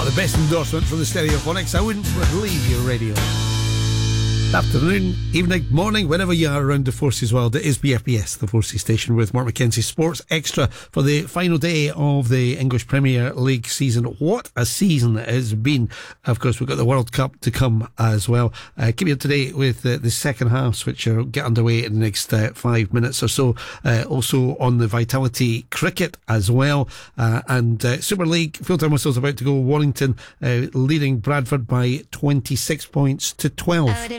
Not the best endorsement for the Stereophonics. I wouldn't leave your radio. Afternoon, evening, morning, whenever you are around the Forces world, it is BFBS, the Forces station, with Mark McKenzie Sports Extra for the final day of the English Premier League season. What a season it has been. Of course, we've got the World Cup to come as well. Keep you up to date with the second halves, which will get underway in the next 5 minutes or so. Also on the Vitality Cricket as well. And Super League, full-time whistle's about to go. Warrington leading Bradford by 26 points to 12.